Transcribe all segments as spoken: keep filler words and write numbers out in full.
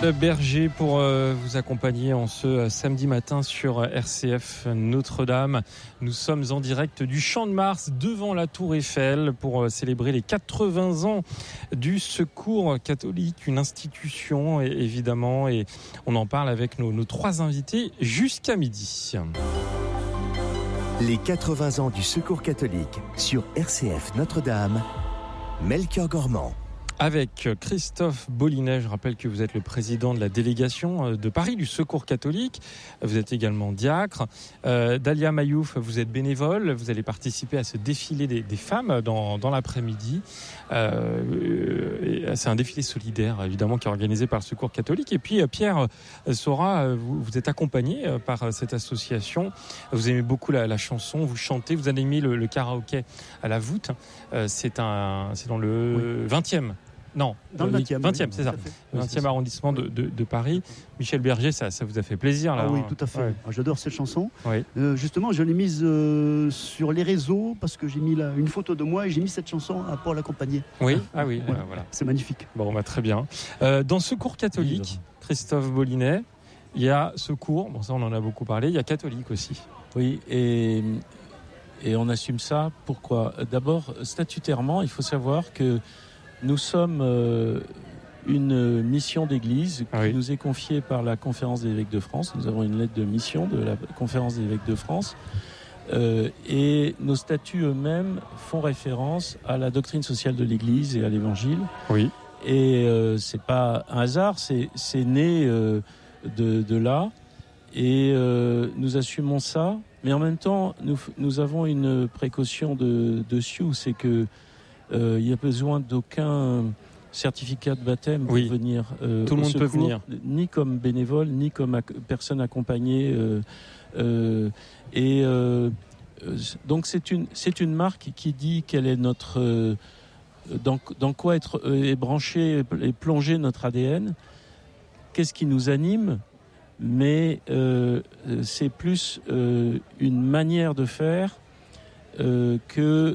Berger pour euh, vous accompagner en ce euh, samedi matin sur R C F Notre-Dame. Nous sommes en direct du Champ de Mars devant la Tour Eiffel pour euh, célébrer les quatre-vingts ans du Secours catholique, une institution et, évidemment, et on en parle avec nos, nos trois invités jusqu'à midi. Les quatre-vingts ans du Secours catholique sur R C F Notre-Dame, Melchior Gormand. Avec Christophe Bollinet, je rappelle que vous êtes le président de la délégation de Paris du Secours catholique. Vous êtes également diacre. Euh, Dalia Mayouf, vous êtes bénévole. Vous allez participer à ce défilé des, des femmes dans, dans l'après-midi. Euh, c'est un défilé solidaire, évidemment, qui est organisé par le Secours catholique. Et puis, Pierre Sora, vous, vous êtes accompagné par cette association. Vous aimez beaucoup la, la chanson, vous chantez, vous animez le, le karaoké à la voûte. Euh, c'est, un, c'est dans le vingtième. Non, dans le vingtième, vingtième oui, c'est ça. Oui, vingtième arrondissement de, de, de Paris. Michel Berger, ça, ça vous a fait plaisir là. Ah oui, hein. tout à fait. Ouais. Ah, j'adore cette chanson. Oui. Euh, justement, je l'ai mise euh, sur les réseaux parce que j'ai mis là, une photo de moi et j'ai mis cette chanson pour l'accompagner. Oui, ah oui, voilà. euh, voilà. C'est magnifique. Bon, bah, très bien. Euh, dans Secours catholique, Christophe Bollinet, il y a Secours, bon ça on en a beaucoup parlé, il y a catholique aussi. Oui, et, et on assume ça. Pourquoi ? D'abord, statutairement, il faut savoir que nous sommes euh, une mission d'église qui oui. nous est confiée par la Conférence des évêques de France. Nous avons une lettre de mission de la Conférence des évêques de France. Euh, et nos statuts eux-mêmes font référence à la doctrine sociale de l'Église et à l'Évangile. Oui. Et euh, c'est pas un hasard, c'est, c'est né euh, de, de là. Et euh, nous assumons ça. Mais en même temps, nous, nous avons une précaution de, dessus, c'est que Euh, il n'y a besoin d'aucun certificat de baptême pour oui. venir euh, tout le monde secours, peut venir, ni comme bénévole, ni comme ac- personne accompagnée. Euh, euh, et euh, donc c'est une c'est une marque qui dit quelle est notre euh, dans dans quoi être euh, est branché et plongé notre A D N. Qu'est-ce qui nous anime? Mais euh, c'est plus euh, une manière de faire euh, que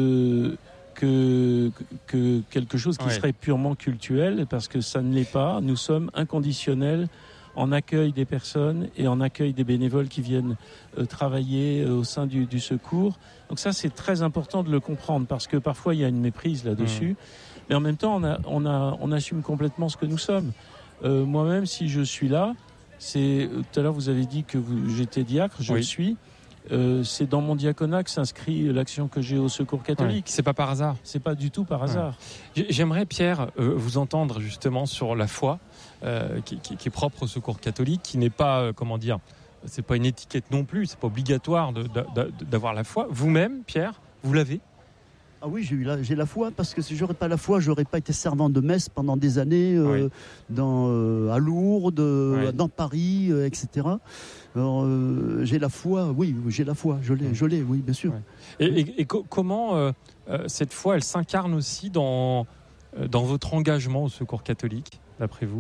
de Que, que quelque chose qui ouais. serait purement cultuel, parce que ça ne l'est pas. Nous sommes inconditionnels en accueil des personnes et en accueil des bénévoles qui viennent euh, travailler euh, au sein du, du secours. Donc ça, c'est très important de le comprendre, parce que parfois, il y a une méprise là-dessus. Mmh. Mais en même temps, on, a, on, a, on assume complètement ce que nous sommes. Euh, moi-même, si je suis là, c'est... Tout à l'heure, vous avez dit que vous, j'étais diacre, je oui. le suis. Euh, c'est dans mon diaconat que s'inscrit l'action que j'ai au Secours catholique. Ouais, c'est pas par hasard. C'est pas du tout par hasard. Ouais. J'aimerais, Pierre, euh, vous entendre justement sur la foi euh, qui, qui, qui est propre au Secours catholique, qui n'est pas, euh, comment dire, c'est pas une étiquette non plus, c'est pas obligatoire de, de, de, d'avoir la foi. Vous-même, Pierre, vous l'avez ? Ah oui, j'ai, eu la, j'ai la foi, parce que si j'aurais pas la foi, j'aurais pas été servant de messe pendant des années euh, oui. dans, euh, à Lourdes, oui. dans Paris, euh, et cetera. Alors, euh, j'ai la foi, oui, j'ai la foi, je l'ai, je l'ai, oui, bien sûr. Ouais. Et, et, et co- comment euh, euh, cette foi, elle s'incarne aussi dans, euh, dans votre engagement au Secours catholique, d'après vous ?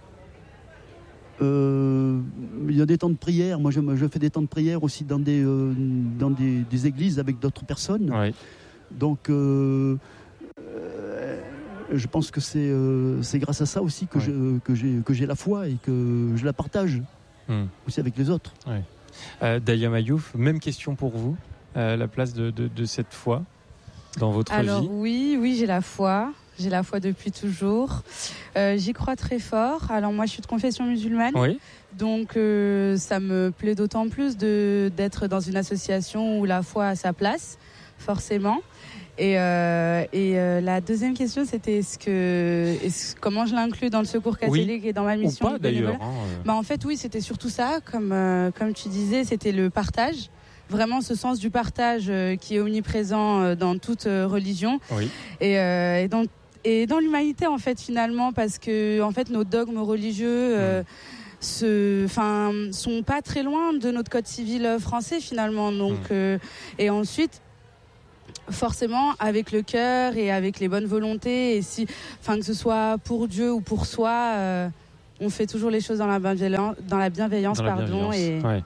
Euh, il y a des temps de prière. Moi, je, je fais des temps de prière aussi dans des, euh, dans des, des églises avec d'autres personnes. Oui. Donc, euh, euh, je pense que c'est, euh, c'est grâce à ça aussi que, oui. je, que, j'ai, que j'ai la foi et que je la partage mmh. aussi avec les autres. Oui. Euh, Dalia Mayouf, même question pour vous. Euh, la place de, de, de cette foi dans votre Alors, vie. Alors oui, oui, j'ai la foi. J'ai la foi depuis toujours. Euh, j'y crois très fort. Alors moi, je suis de confession musulmane. Oui. Donc, euh, ça me plaît d'autant plus de, d'être dans une association où la foi a sa place, forcément. Et, euh, et euh, la deuxième question, c'était est-ce que, est-ce, comment je l'inclus dans le Secours catholique oui. et dans ma mission ou pas, d'ailleurs. Hein, euh... bah, en fait, oui, c'était surtout ça. Comme, euh, comme tu disais, c'était le partage. Vraiment ce sens du partage euh, qui est omniprésent euh, dans toute euh, religion. Oui. Et, euh, et, dans, et dans l'humanité, en fait, finalement, parce que en fait, nos dogmes religieux... Euh, mmh. Se, enfin, sont pas très loin de notre code civil français, finalement. Donc, mmh. euh, et ensuite... forcément avec le cœur et avec les bonnes volontés, et si, enfin que ce soit pour Dieu ou pour soi, euh, on fait toujours les choses dans la bienveillance, dans la bienveillance, dans la pardon, bienveillance. Et, ouais.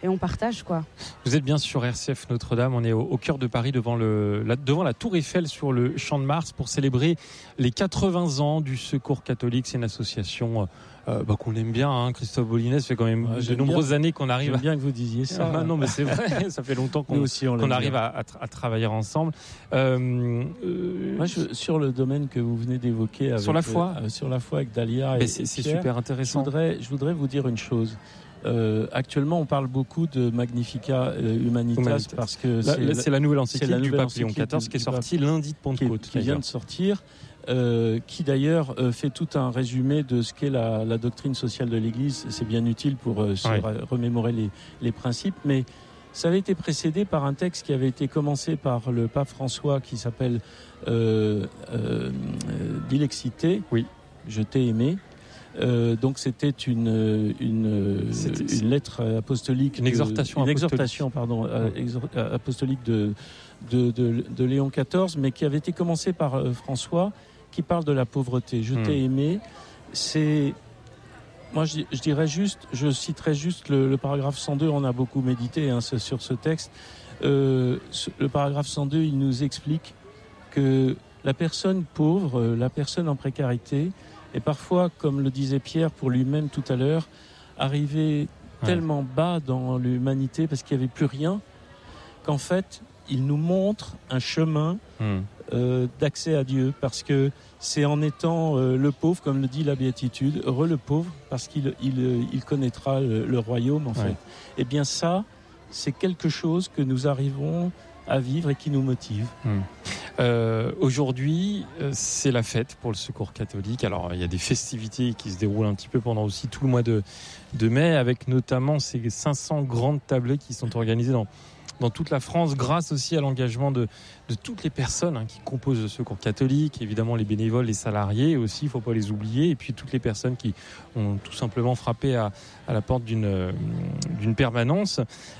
et on partage, quoi. Vous êtes bien sur R C F Notre-Dame, on est au, au cœur de Paris devant, le, la, devant la Tour Eiffel sur le Champ de Mars pour célébrer les quatre-vingts ans du Secours catholique. C'est une association euh, bah, qu'on aime bien, hein. Christophe Bollinès, ça fait quand même ouais, de nombreuses bien, années qu'on arrive j'aime à... bien que vous disiez ça. Ah, non mais c'est vrai, ça fait longtemps qu'on, aussi, qu'on arrive à, à, à travailler ensemble. Euh, euh, Moi, je, sur le domaine que vous venez d'évoquer avec, sur la foi, euh, sur la foi avec Dalia et, c'est, et c'est Pierre, super intéressant. Je voudrais, je voudrais vous dire une chose. Euh, actuellement, on parle beaucoup de Magnificat euh, Humanitas, Humanitas parce que c'est, là, c'est la nouvelle encyclique la nouvelle du pape Léon quatorze qui est sortie lundi de Pentecôte, qui, qui vient de sortir, euh, qui d'ailleurs euh, fait tout un résumé de ce qu'est la, la doctrine sociale de l'Église. C'est bien utile pour euh, se ouais. remémorer les, les principes, mais ça avait été précédé par un texte qui avait été commencé par le pape François, qui s'appelle euh, euh, Dilexité. Oui. Je t'ai aimé. Euh, donc c'était une une, c'était, une lettre apostolique, une exhortation, de, une apostolique. exhortation pardon, euh, exor, apostolique de de, de de Léon quatorze, mais qui avait été commencée par euh, François, qui parle de la pauvreté. Je hmm. t'ai aimé. C'est moi je, je dirais juste, je citerai juste le, le paragraphe cent deux. On a beaucoup médité hein, sur ce texte. Euh, le paragraphe cent deux, il nous explique que la personne pauvre, la personne en précarité, et parfois, comme le disait Pierre pour lui-même tout à l'heure, arriver ouais. tellement bas dans l'humanité parce qu'il n'y avait plus rien, qu'en fait, il nous montre un chemin mmh. euh, d'accès à Dieu. Parce que c'est en étant euh, le pauvre, comme le dit la Béatitude, heureux le pauvre, parce qu'il il, il connaîtra le, le royaume, en ouais. fait. Eh bien ça, c'est quelque chose que nous arrivons à vivre et qui nous motive. Mmh. Euh, aujourd'hui, c'est la fête pour le Secours catholique. Alors, il y a des festivités qui se déroulent un petit peu pendant aussi tout le mois de, de mai, avec notamment ces cinq cents grandes tablées qui sont organisées dans, dans toute la France, grâce aussi à l'engagement de, de toutes les personnes hein, qui composent le Secours catholique, évidemment les bénévoles, les salariés aussi, il ne faut pas les oublier, et puis toutes les personnes qui ont tout simplement frappé à, à la porte d'une, d'une permanence.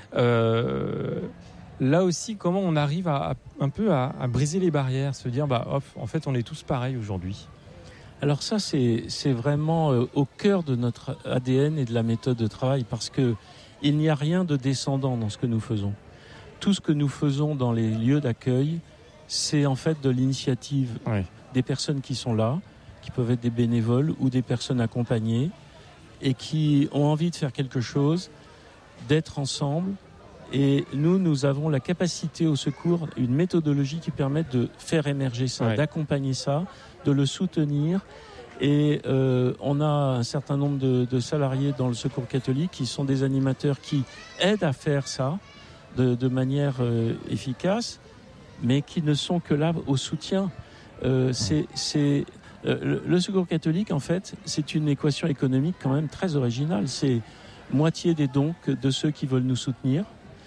Euh, Là aussi, comment on arrive à, à un peu à, à briser les barrières, se dire, bah, hop, en fait, on est tous pareils aujourd'hui. Alors ça, c'est, c'est vraiment euh, au cœur de notre A D N et de la méthode de travail, parce que il n'y a rien de descendant dans ce que nous faisons. Tout ce que nous faisons dans les lieux d'accueil, c'est en fait de l'initiative oui. des personnes qui sont là, qui peuvent être des bénévoles ou des personnes accompagnées, et qui ont envie de faire quelque chose, d'être ensemble. Et nous, nous avons la capacité au secours, une méthodologie qui permet de faire émerger ça, ouais. d'accompagner ça, de le soutenir. Et euh, on a un certain nombre de, de salariés dans le Secours catholique qui sont des animateurs qui aident à faire ça de, de manière euh, efficace, mais qui ne sont que là au soutien. Euh, c'est, c'est, euh, le, le Secours catholique, en fait, c'est une équation économique quand même très originale. C'est moitié des dons de ceux qui veulent nous soutenir.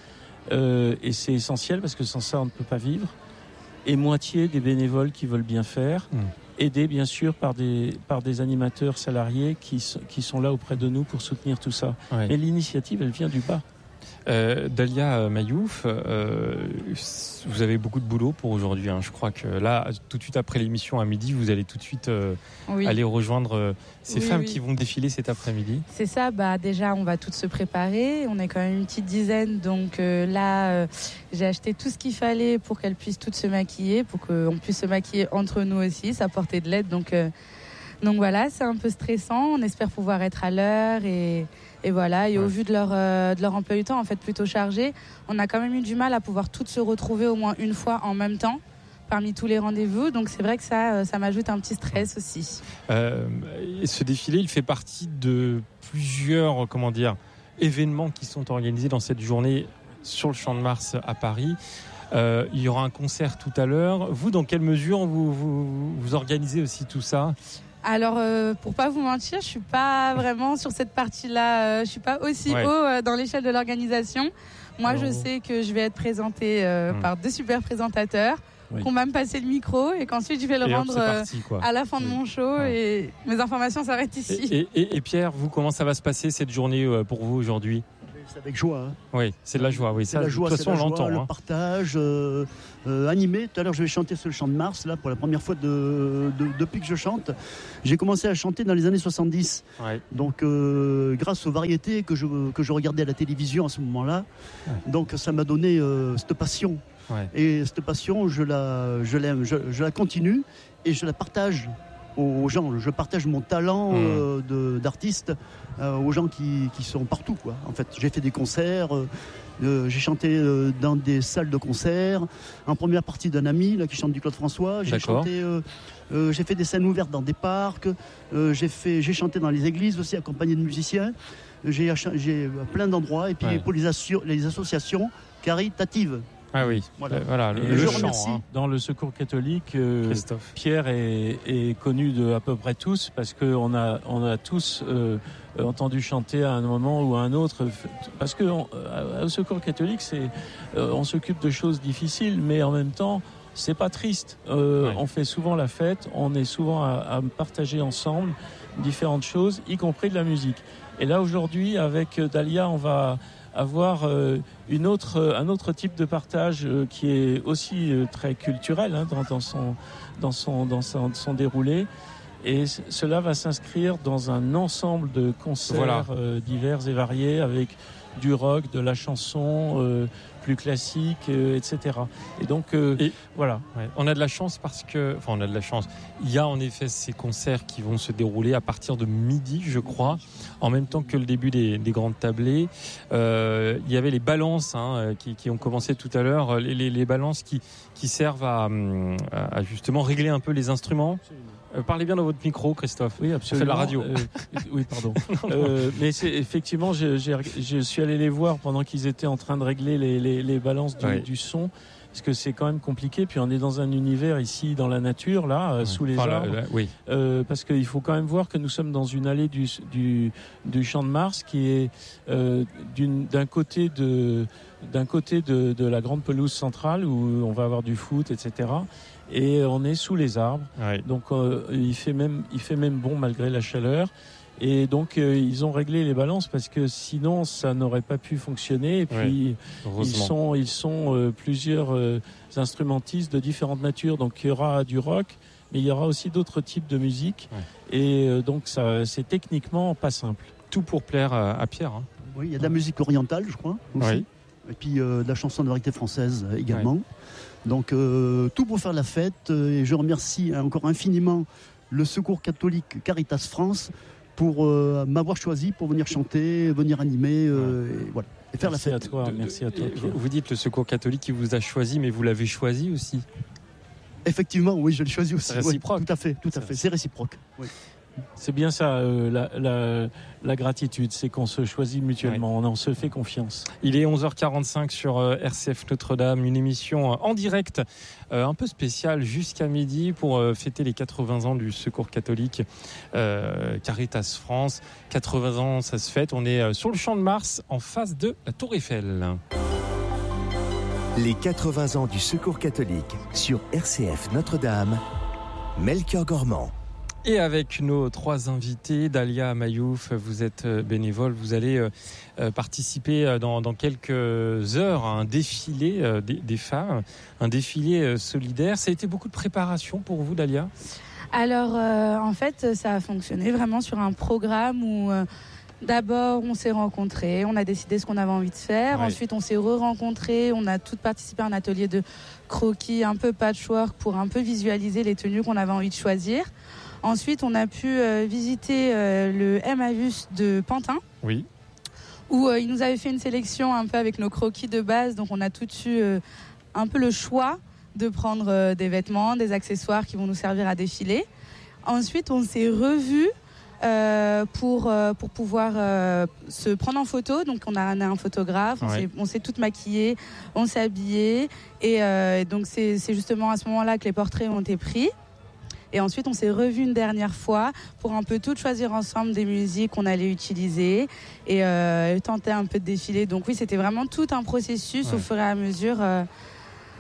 Euh, et c'est essentiel parce que sans ça on ne peut pas vivre, et moitié des bénévoles qui veulent bien faire, mmh. aidés bien sûr par des, par des animateurs salariés qui, qui sont là auprès de nous pour soutenir tout ça. Ouais. Mais l'initiative, elle vient du bas. Euh, Dalia Mayouf, euh, vous avez beaucoup de boulot pour aujourd'hui. Hein. Je crois que là, tout de suite après l'émission à midi, vous allez tout de suite euh, oui. aller rejoindre euh, ces oui, femmes oui. qui vont défiler cet après-midi. C'est ça. Bah déjà, on va toutes se préparer. On est quand même une petite dizaine, donc euh, là, euh, j'ai acheté tout ce qu'il fallait pour qu'elles puissent toutes se maquiller, pour qu'on puisse se maquiller entre nous aussi, s'apporter de l'aide. Donc, euh, donc voilà, c'est un peu stressant. On espère pouvoir être à l'heure et Et voilà, et ouais. au vu de leur, euh, de leur emploi du temps, en fait, plutôt chargé, on a quand même eu du mal à pouvoir toutes se retrouver au moins une fois en même temps, parmi tous les rendez-vous. Donc c'est vrai que ça, ça m'ajoute un petit stress aussi. Euh, ce défilé, il fait partie de plusieurs, comment dire, événements qui sont organisés dans cette journée sur le Champ de Mars à Paris. Euh, il y aura un concert tout à l'heure. Vous, dans quelle mesure vous, vous, vous organisez aussi tout ça ? Alors, euh, pour pas vous mentir, je suis pas vraiment sur cette partie-là. Euh, je suis pas aussi ouais. haut euh, dans l'échelle de l'organisation. Moi, oh. je sais que je vais être présentée euh, mmh. par deux super présentateurs, oui. qu'on va me passer le micro et qu'ensuite je vais le et rendre hop, parti, euh, à la fin oui. de mon show ouais. et mes informations s'arrêtent ici. Et, et, et Pierre, vous, comment ça va se passer cette journée euh, pour vous aujourd'hui ? C'est avec joie. Hein. Oui, c'est de la joie. Oui, c'est ça, la joie, de toute façon, on l'entend. Le hein. partage, euh, euh, animé. Tout à l'heure, je vais chanter sur le Champ de Mars, là, pour la première fois de, de, depuis que je chante. J'ai commencé à chanter dans les années soixante-dix. Ouais. Donc, euh, grâce aux variétés que je, que je regardais à la télévision à ce moment-là. Ouais. Donc, ça m'a donné euh, cette passion. Ouais. Et cette passion, je la, je l'aime, je, je la continue et je la partage aux gens. Je partage mon talent mmh. euh, de, d'artiste euh, aux gens qui, qui sont partout, quoi. En fait, j'ai fait des concerts, euh, euh, j'ai chanté euh, dans des salles de concert, en première partie d'un ami là, qui chante du Claude François. J'ai, chanté, euh, euh, j'ai fait des scènes ouvertes dans des parcs, euh, j'ai, fait, j'ai chanté dans les églises aussi, accompagné de musiciens. J'ai, j'ai plein d'endroits, et puis ouais. pour les, asso- les associations caritatives. Ah oui, voilà, euh, voilà le, le je chant, remercie. Hein. Dans le Secours catholique, euh, Pierre est, est connu de à peu près tous parce qu'on a, on a tous euh, entendu chanter à un moment ou à un autre. Parce que on, au Secours catholique, c'est, euh, on s'occupe de choses difficiles, mais en même temps, c'est pas triste. Euh, ouais. On fait souvent la fête, on est souvent à, à partager ensemble différentes choses, y compris de la musique. Et là aujourd'hui, avec Dalia, on va avoir euh, une autre, un autre type de partage euh, qui est aussi euh, très culturel hein, dans, dans, son, dans, son, dans son, son déroulé. Et c- cela va s'inscrire dans un ensemble de concerts voilà. euh, divers et variés avec du rock, de la chanson euh, plus classique, euh, et cetera. Et donc, euh, et, voilà. Ouais, on a de la chance parce que... Enfin, on a de la chance. Il y a en effet ces concerts qui vont se dérouler à partir de midi, je crois, en même temps que le début des, des grandes tablées. Euh, il y avait les balances hein, qui, qui ont commencé tout à l'heure, les, les, les balances qui, qui servent à, à justement régler un peu les instruments. Euh, parlez bien dans votre micro, Christophe. Oui, absolument. On fait de la radio. Euh, oui, pardon. euh, mais c'est effectivement, je, j'ai, je suis allé les voir pendant qu'ils étaient en train de régler les, les, les balances du, oui. du son, parce que c'est quand même compliqué. Puis on est dans un univers ici, dans la nature, là, oui. sous les enfin, arbres. Là, là, oui. Euh, parce qu'il faut quand même voir que nous sommes dans une allée du, du, du Champ de Mars qui est euh, d'une, d'un côté de, d'un côté de, de la grande pelouse centrale où on va avoir du foot, et cetera. Et on est sous les arbres, ouais. donc euh, il fait même il fait même bon malgré la chaleur. Et donc euh, ils ont réglé les balances parce que sinon ça n'aurait pas pu fonctionner. Et puis ouais, ils sont ils sont euh, plusieurs euh, instrumentistes de différentes natures. Donc il y aura du rock, mais il y aura aussi d'autres types de musique. Ouais. Et euh, donc ça c'est techniquement pas simple. Tout pour plaire à, à Pierre. Hein. Oui, il y a de la musique orientale, je crois. Aussi. Oui. Et puis euh, de la chanson de variété française également. Ouais. Donc euh, tout pour faire la fête euh, et je remercie encore infiniment le Secours catholique Caritas France pour euh, m'avoir choisi pour venir chanter, venir animer euh, ouais. et, voilà, et faire merci la fête. À toi, de, merci à toi. Vous, vous dites le Secours catholique qui vous a choisi, mais vous l'avez choisi aussi. Effectivement, oui, je l'ai choisi aussi. C'est réciproque. Oui, tout à fait, tout à fait. C'est réciproque. Oui. C'est bien ça, euh, la, la, la gratitude, c'est qu'on se choisit mutuellement, ouais. on, on se fait confiance. Il est onze heures quarante-cinq sur euh, R C F Notre-Dame, une émission euh, en direct, euh, un peu spéciale jusqu'à midi pour euh, fêter les quatre-vingts ans du Secours catholique euh, Caritas France. quatre-vingts ans, ça se fête, on est euh, sur le Champ de Mars, en face de la Tour Eiffel. Les quatre-vingts ans du Secours catholique sur R C F Notre-Dame, Melchior Gormand. Et avec nos trois invités, Dalia Mayouf, vous êtes bénévole, vous allez euh, participer dans, dans quelques heures à un défilé euh, des, des femmes, un défilé euh, solidaire. Ça a été beaucoup de préparation pour vous, Dalia ? Alors, euh, en fait, ça a fonctionné vraiment sur un programme où... Euh, D'abord, on s'est rencontrés, on a décidé ce qu'on avait envie de faire. Ouais. Ensuite, on s'est re-rencontrés, on a toutes participé à un atelier de croquis, un peu patchwork, pour un peu visualiser les tenues qu'on avait envie de choisir. Ensuite, on a pu euh, visiter euh, le Emmaüs de Pantin. Oui. Où euh, il nous avait fait une sélection un peu avec nos croquis de base. Donc, on a tout eu euh, un peu le choix de prendre euh, des vêtements, des accessoires qui vont nous servir à défiler. Ensuite, on s'est revus. Euh, pour euh, pour pouvoir euh, se prendre en photo. Donc on a, on a un photographe, on, ouais. s'est, on s'est toutes maquillées, on s'est habillées et euh, donc c'est, c'est justement à ce moment-là que les portraits ont été pris. Et ensuite on s'est revus une dernière fois pour un peu toutes choisir ensemble des musiques qu'on allait utiliser et euh, tenter un peu de défiler. Donc oui, c'était vraiment tout un processus ouais. au fur et à mesure. Euh,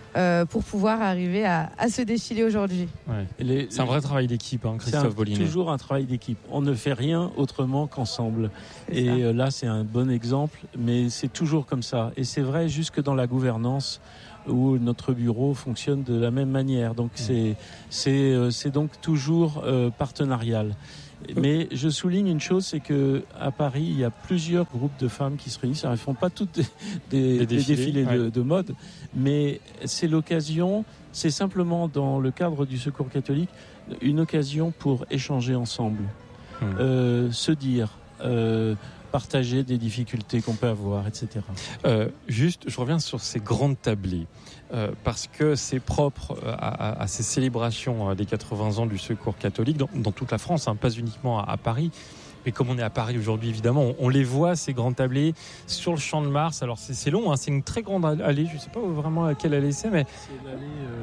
euh, pour pouvoir arriver à, à ce défilé aujourd'hui. Ouais. Les, c'est un vrai travail d'équipe, hein, Christophe Bollinet. C'est toujours un travail d'équipe. On ne fait rien autrement qu'ensemble. C'est et euh, là, c'est un bon exemple, mais c'est toujours comme ça. Et c'est vrai jusque dans la gouvernance, où notre bureau fonctionne de la même manière. Donc, mmh. c'est, c'est, euh, c'est donc toujours euh, partenarial. Mais je souligne une chose, c'est que à Paris, il y a plusieurs groupes de femmes qui se réunissent. Alors, elles ne font pas toutes des, des, des défilés, des défilés ouais. de, de mode, mais c'est l'occasion, c'est simplement dans le cadre du Secours catholique, une occasion pour échanger ensemble, mmh. euh, se dire, euh, partager des difficultés qu'on peut avoir, et cetera. Euh, juste, je reviens sur ces grandes tablées, euh, parce que c'est propre à, à, à ces célébrations des quatre-vingts ans du Secours catholique, dans, dans toute la France, hein, pas uniquement à, à Paris. Mais comme on est à Paris aujourd'hui, évidemment, on, on les voit, ces grands tablés, sur le Champ de Mars. Alors, c'est, c'est long, hein, c'est une très grande allée. Je ne sais pas vraiment à quelle allée c'est, mais... C'est l'allée...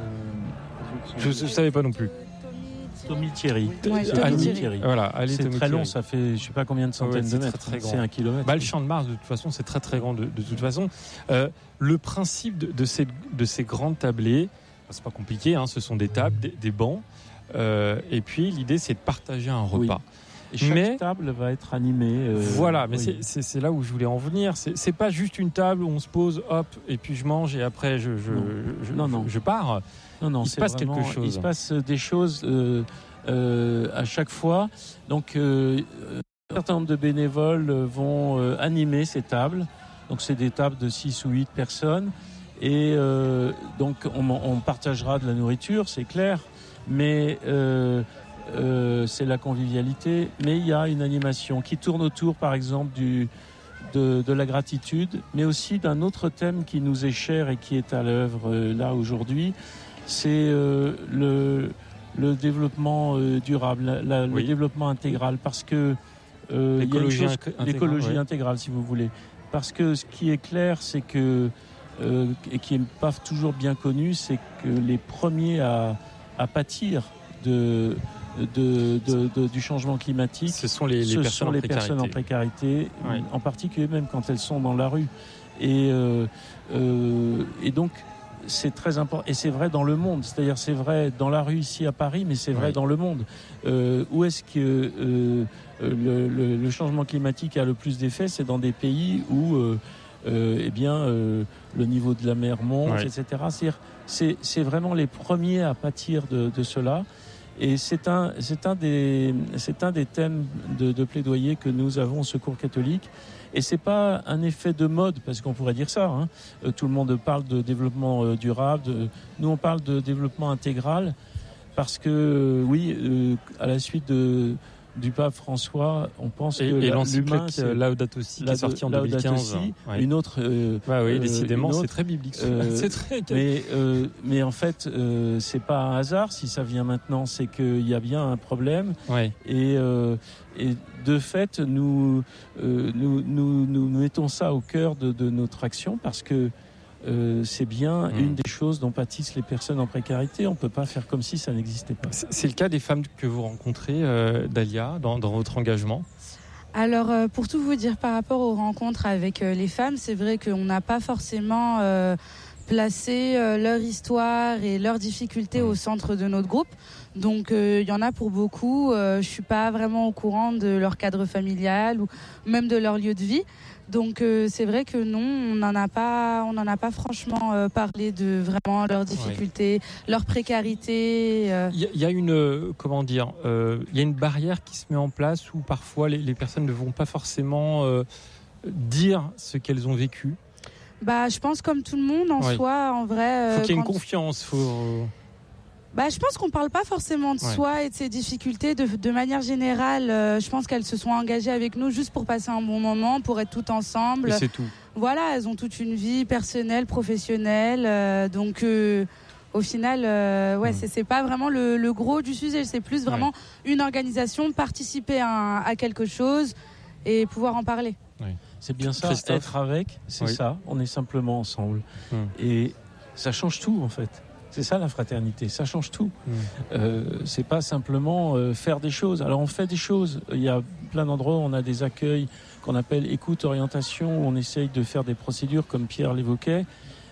Euh... Je ne savais pas non plus. Tommy Thierry. Ouais, Tommy Thierry. Voilà, allez, c'est Tommy très long, Thierry. Ça fait je ne sais pas combien de centaines ouais, de mètres. Très, très grand. C'est un kilomètre. Bah, le Champ de Mars, de toute façon, c'est très très grand de, de toute façon. Euh, le principe de, de, ces, de ces grandes tablées, c'est pas compliqué, hein, ce sont des tables, des, des bancs. Euh, et puis l'idée, c'est de partager un repas. Oui. Et chaque mais, table va être animée. Euh, voilà, mais oui. c'est, c'est, c'est là où je voulais en venir. C'est, c'est pas juste une table où on se pose, hop, et puis je mange et après je, je, non. je, non, non. je, je pars. Non, non, il se passe vraiment, quelque chose. Il se passe des choses euh, euh, à chaque fois. Donc, euh, un certain nombre de bénévoles vont euh, animer ces tables. Donc, c'est des tables de six ou huit personnes. Et euh, donc, on, on partagera de la nourriture, c'est clair. Mais... Euh, Euh, c'est la convivialité, mais il y a une animation qui tourne autour, par exemple, du, de, de la gratitude, mais aussi d'un autre thème qui nous est cher et qui est à l'œuvre euh, là aujourd'hui, c'est euh, le, le développement euh, durable, la, la, oui. le développement intégral, parce que euh, l'écologie, il y a une chose, intégrale, l'écologie ouais. intégrale, si vous voulez, parce que ce qui est clair, c'est que euh, et qui n'est pas toujours bien connu, c'est que les premiers à, à pâtir de De, de, de, du changement climatique, ce sont les, les, ce personnes, sont les en personnes en précarité, oui. en particulier même quand elles sont dans la rue. Et, euh, euh, et donc, c'est très important. Et c'est vrai dans le monde. C'est-à-dire, c'est vrai dans la rue ici à Paris, mais c'est vrai oui. dans le monde. Euh, où est-ce que euh, le, le, le changement climatique a le plus d'effet ? C'est dans des pays où euh, euh, eh bien, euh, le niveau de la mer monte, oui. et cetera. C'est-à-dire, c'est, c'est vraiment les premiers à pâtir de, de cela. Et c'est un, c'est un des, c'est un des thèmes de, de plaidoyer que nous avons au Secours catholique. Et c'est pas un effet de mode, parce qu'on pourrait dire ça. Hein. Euh, tout le monde parle de développement euh, durable. De, nous, on parle de développement intégral, parce que euh, oui, euh, à la suite de du pape François, on pense et, que et la, l'encyclique c'est Laudato Si qui est sorti en deux mille quinze. Aussi, ouais. Une autre. Euh, bah oui, décidément, autre, c'est très biblique. Euh, c'est très. Mais euh, mais en fait, euh, c'est pas un hasard si ça vient maintenant, c'est qu'il y a bien un problème. Ouais. Et euh, et de fait, nous, euh, nous nous nous mettons ça au cœur de, de notre action parce que. Euh, c'est bien mmh. une des choses dont pâtissent les personnes en précarité. On ne peut pas faire comme si ça n'existait pas. C'est, c'est le cas des femmes que vous rencontrez, euh, Dalia, dans, dans votre engagement ? Alors, euh, pour tout vous dire, par rapport aux rencontres avec euh, les femmes, c'est vrai qu'on n'a pas forcément euh, placé euh, leur histoire et leurs difficultés mmh. au centre de notre groupe. Donc, il euh, y en a pour beaucoup. Euh, je ne suis pas vraiment au courant de leur cadre familial ou même de leur lieu de vie. Donc euh, c'est vrai que non, on n'en a pas, on n'en a pas franchement euh, parlé de vraiment leurs difficultés, oui. leur précarité. Il euh... y, y a une, euh, comment dire, il euh, y a une barrière qui se met en place où parfois les, les personnes ne vont pas forcément euh, dire ce qu'elles ont vécu. Bah, je pense comme tout le monde en oui. soi, en vrai. Faut qu'il y ait quand... une confiance, faut. Bah, je pense qu'on ne parle pas forcément de ouais. soi et de ses difficultés. De, de manière générale, euh, je pense qu'elles se sont engagées avec nous juste pour passer un bon moment, pour être toutes ensemble. Et c'est tout. Voilà, elles ont toute une vie personnelle, professionnelle. Euh, donc, euh, au final, euh, ouais, mmh. c'est, c'est pas vraiment le, le gros du sujet. C'est plus vraiment ouais. une organisation, participer à, à quelque chose et pouvoir en parler. Oui. C'est bien ça, Christophe. Être avec, c'est oui. ça. On est simplement ensemble. Mmh. Et ça change tout, en fait. C'est ça la fraternité, ça change tout. Mmh. Euh, c'est pas simplement euh, faire des choses. Alors on fait des choses. Il y a plein d'endroits où on a des accueils qu'on appelle écoute, orientation, où on essaye de faire des procédures comme Pierre l'évoquait.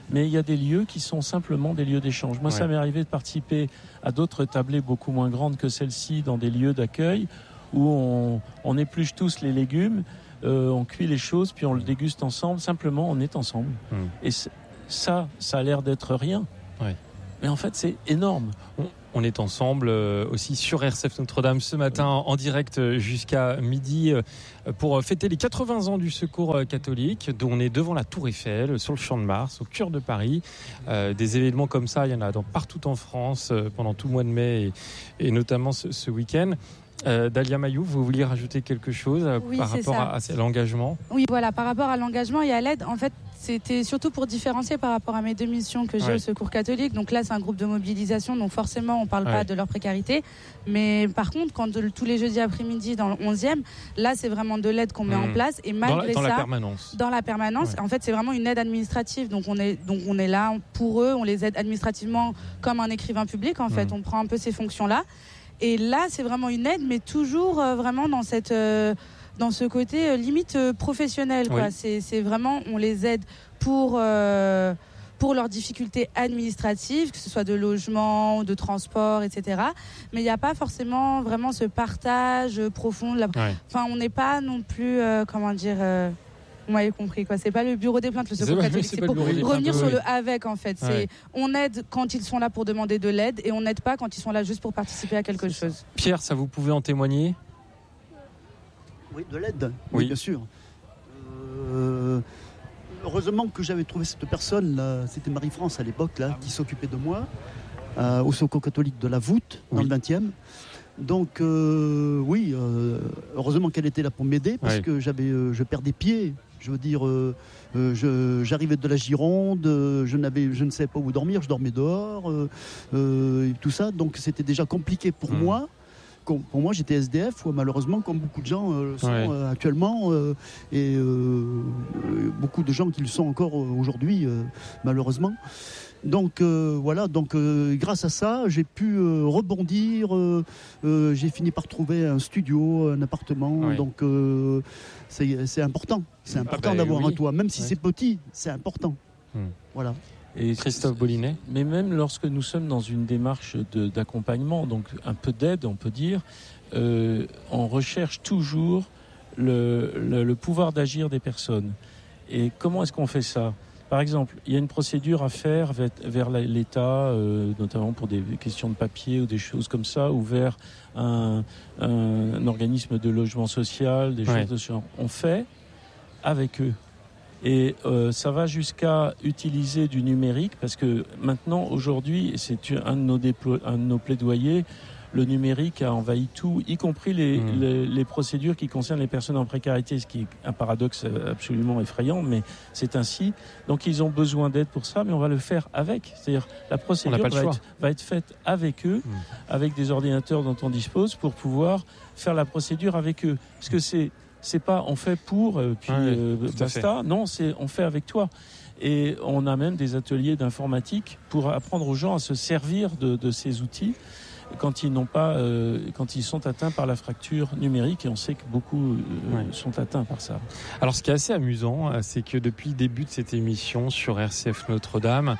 mais il y a des lieux qui sont simplement des lieux d'échange. Moi, ouais. ça m'est arrivé de participer à d'autres tablées beaucoup moins grandes que celle-ci, dans des lieux d'accueil où on, on épluche tous les légumes, euh, on cuit les choses, puis on le déguste ensemble. Simplement, on est ensemble. Mmh. Et ça, ça a l'air d'être rien. Ouais. Mais en fait, c'est énorme. On, on est ensemble euh, aussi sur R C F Notre-Dame ce matin en, en direct jusqu'à midi euh, pour fêter les quatre-vingts ans du Secours catholique, dont on est devant la Tour Eiffel, sur le Champ de Mars, au cœur de Paris. Euh, des événements comme ça, il y en a dans, partout en France euh, pendant tout le mois de mai et, et notamment ce, ce week-end. Euh, Dalia Mayou, vous vouliez rajouter quelque chose oui, par rapport à, à l'engagement ? Oui, voilà, par rapport à l'engagement et à l'aide, en fait, c'était surtout pour différencier par rapport à mes deux missions que j'ai ouais. au Secours catholique. Donc là, c'est un groupe de mobilisation, donc forcément, on ne parle ouais. pas de leur précarité. Mais par contre, quand de, tous les jeudis après-midi, dans le onzième, là, c'est vraiment de l'aide qu'on met mmh. en place. Et malgré dans la, dans ça, la permanence. Dans la permanence, ouais. en fait, c'est vraiment une aide administrative. Donc on est, donc on est là pour eux, on les aide administrativement comme un écrivain public. En fait, mmh. on prend un peu ces fonctions-là. Et là, c'est vraiment une aide, mais toujours euh, vraiment dans cette, euh, dans ce côté euh, limite euh, professionnel. Quoi. Oui. C'est, c'est vraiment, on les aide pour euh, pour leurs difficultés administratives, que ce soit de logement, de transport, et cetera. Mais il n'y a pas forcément vraiment ce partage profond. De la... ouais. Enfin, on n'est pas non plus, euh, comment dire. Euh... Vous m'avez compris, quoi. C'est pas le bureau des plaintes, le Secours catholique. C'est, c'est pour revenir plaintes, sur oui. le avec, en fait. C'est, ouais. on aide quand ils sont là pour demander de l'aide et on n'aide pas quand ils sont là juste pour participer à quelque c'est chose. Ça. Pierre, ça vous pouvez en témoigner ? Oui, de l'aide. Oui, oui bien sûr. Euh, heureusement que j'avais trouvé cette personne, là, c'était Marie-France à l'époque, là, qui s'occupait de moi, euh, au Secours catholique de la Voûte, dans oui. le vingtième. Donc euh, oui, euh, heureusement qu'elle était là pour m'aider parce oui. que j'avais, euh, je perdais pied. Je veux dire, euh, euh, je, j'arrivais de la Gironde, euh, je n'avais, je ne savais pas où dormir, je dormais dehors, euh, euh, et tout ça. Donc c'était déjà compliqué pour mmh. moi. Comme, pour moi, j'étais S D F, malheureusement, comme beaucoup de gens euh, sont ouais. euh, actuellement, euh, et euh, beaucoup de gens qui le sont encore aujourd'hui, euh, malheureusement. Donc euh, voilà, donc euh, grâce à ça, j'ai pu euh, rebondir. Euh, euh, j'ai fini par trouver un studio, un appartement. Oui. Donc euh, c'est, c'est important, c'est important ah ben, d'avoir oui. un toit, même si ouais. c'est petit, c'est important. Hmm. Voilà. Et Christophe Bollinet. Mais même lorsque nous sommes dans une démarche de, d'accompagnement, donc un peu d'aide, on peut dire, euh, on recherche toujours le, le, le pouvoir d'agir des personnes. Et comment est-ce qu'on fait ça ? Par exemple, il y a une procédure à faire vers, vers l'État, euh, notamment pour des questions de papier ou des choses comme ça, ou vers un, un, un organisme de logement social, des ouais. choses de ce genre. On fait avec eux. Et euh, ça va jusqu'à utiliser du numérique, parce que maintenant, aujourd'hui, c'est un de nos, déplo- un de nos plaidoyers, le numérique a envahi tout, y compris les, mmh. les, les procédures qui concernent les personnes en précarité, ce qui est un paradoxe absolument effrayant, mais c'est ainsi. Donc ils ont besoin d'aide pour ça, mais on va le faire avec. C'est-à-dire la procédure va être, va être faite avec eux, mmh. avec des ordinateurs dont on dispose, pour pouvoir faire la procédure avec eux. Parce que c'est, c'est pas on fait pour, euh, puis ouais, euh, basta. Non, c'est on fait avec toi. Et on a même des ateliers d'informatique pour apprendre aux gens à se servir de, de ces outils quand ils n'ont pas, euh, quand ils sont atteints par la fracture numérique, et on sait que beaucoup euh, ouais. sont atteints par ça. Alors, ce qui est assez amusant, c'est que depuis le début de cette émission sur R C F Notre-Dame,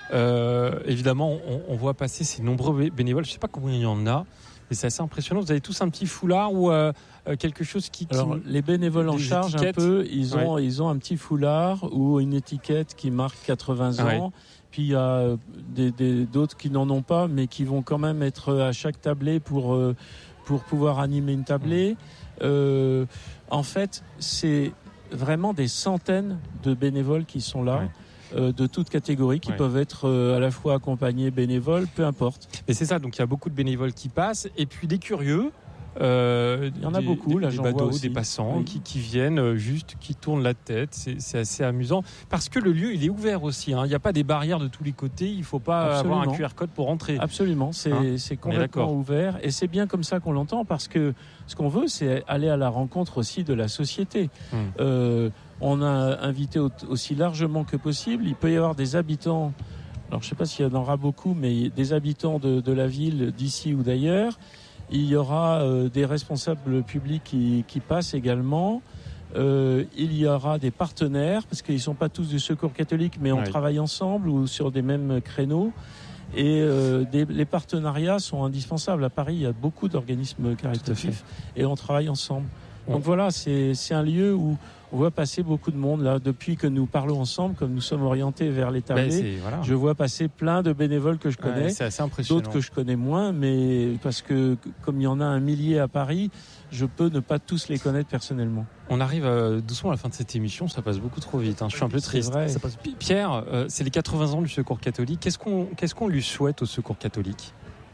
euh, évidemment, on, on voit passer ces nombreux bénévoles. Je ne sais pas combien il y en a, mais c'est assez impressionnant. Vous avez tous un petit foulard ou euh, quelque chose qui, qui... Alors, les bénévoles en charge, étiquettes. Un peu, ils ont, ouais. ils ont un petit foulard ou une étiquette qui marque quatre-vingts ans. Ouais. Puis il y a des, des, d'autres qui n'en ont pas, mais qui vont quand même être à chaque tablée pour, euh, pour pouvoir animer une tablée. Mmh. Euh, en fait, c'est vraiment des centaines de bénévoles qui sont là. Ouais. Euh, de toutes catégories qui ouais. peuvent être euh, à la fois accompagnés, bénévoles, peu importe. Mais c'est ça, donc il y a beaucoup de bénévoles qui passent, et puis des curieux. Euh, il y en a des, beaucoup, des, là, des j'en badauds, vois aussi. Des passants oui. qui, qui viennent euh, juste, qui tournent la tête. C'est, c'est assez amusant parce que le lieu il est ouvert aussi. Hein. Il n'y a pas des barrières de tous les côtés. Il ne faut pas Absolument. avoir un Q R code pour rentrer. Absolument, c'est, hein c'est complètement ouvert et c'est bien comme ça qu'on l'entend parce que ce qu'on veut, c'est aller à la rencontre aussi de la société. Hum. Euh, on a invité au, aussi largement que possible. Il peut y avoir des habitants. Alors je ne sais pas s'il y en aura beaucoup, mais des habitants de, de la ville d'ici ou d'ailleurs. Il y aura euh, des responsables publics qui, qui passent également. Euh, il y aura des partenaires, parce qu'ils ne sont pas tous du Secours catholique, mais on oui. travaille ensemble ou sur des mêmes créneaux. Et euh, des, les partenariats sont indispensables. À Paris, il y a beaucoup d'organismes caritatifs et on travaille ensemble. Donc ouais. voilà, c'est, c'est un lieu où on voit passer beaucoup de monde. Là, depuis que nous parlons ensemble, comme nous sommes orientés vers les tablés, ben voilà. je vois passer plein de bénévoles que je connais, ouais, c'est assez impressionnant. D'autres que je connais moins, mais parce que comme il y en a un millier à Paris, je peux ne pas tous les connaître personnellement. On arrive euh, doucement à la fin de cette émission, ça passe beaucoup trop vite. Hein. Je suis un peu triste. Vrai. Ça passe... Pierre, euh, c'est les quatre-vingts ans du Secours catholique. Qu'est-ce qu'on, qu'est-ce qu'on lui souhaite au Secours catholique ?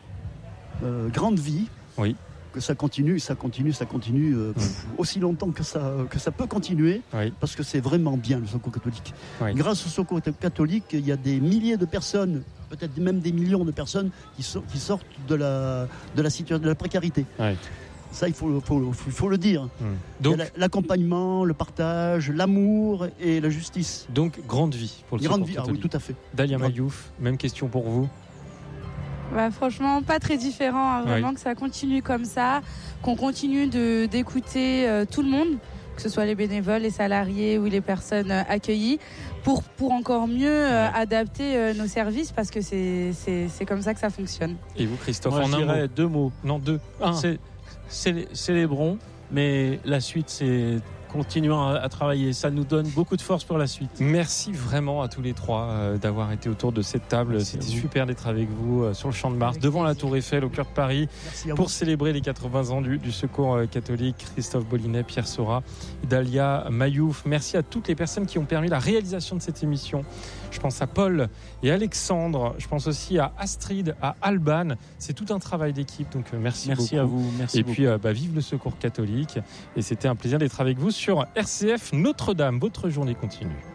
euh, Grande vie. Oui. Que ça continue, ça continue, ça continue euh, pff, aussi longtemps que ça, que ça peut continuer, oui. parce que c'est vraiment bien le Secours catholique. Oui. Grâce au Secours catholique, il y a des milliers de personnes, peut-être même des millions de personnes qui, so- qui sortent de la, de la situation de la précarité. Oui. Ça, il faut, faut, faut, faut le dire. Mmh. Donc, l'accompagnement, le partage, l'amour et la justice. Donc, grande vie pour le grande Secours vie, catholique. Ah oui, tout à fait. Dalia Mayouf, même question pour vous. Bah, franchement, pas très différent. Hein, vraiment oui. que ça continue comme ça, qu'on continue de, d'écouter euh, tout le monde, que ce soit les bénévoles, les salariés ou les personnes euh, accueillies, pour, pour encore mieux euh, ouais. adapter euh, nos services, parce que c'est, c'est, c'est comme ça que ça fonctionne. Et vous, Christophe, Moi, en je un dirais mot. deux mots. Non, deux. Un. C'est, c'est, célébrons, mais la suite, c'est... continuons à, à travailler. Ça nous donne beaucoup de force pour la suite. Merci vraiment à tous les trois euh, d'avoir été autour de cette table. Merci. C'était super d'être avec vous euh, sur le Champ de Mars, avec devant plaisir. La Tour Eiffel, au cœur de Paris, pour célébrer les quatre-vingts ans du, du Secours euh, catholique. Christophe Bollinet, Pierre Sora, Dalia Mayouf. Merci à toutes les personnes qui ont permis la réalisation de cette émission. Je pense à Paul et Alexandre. Je pense aussi à Astrid, à Alban. C'est tout un travail d'équipe. Donc euh, merci, merci beaucoup. À vous. Merci et beaucoup. puis, euh, bah, vive le Secours catholique. Et c'était un plaisir d'être avec vous sur R C F Notre-Dame. Votre journée continue.